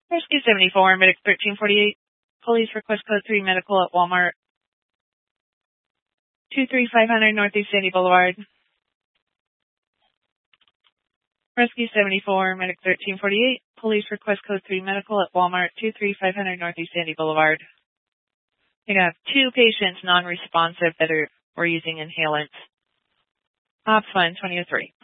Rescue 74, Medic 1348. Police request code 3 medical at Walmart. 23500 Northeast Sandy Boulevard. Rescue 74, Medic 1348. Police request code 3 medical at Walmart. 23500 Northeast Sandy Boulevard. We have 2 patients non-responsive that were using inhalants. Ops 1, 2003.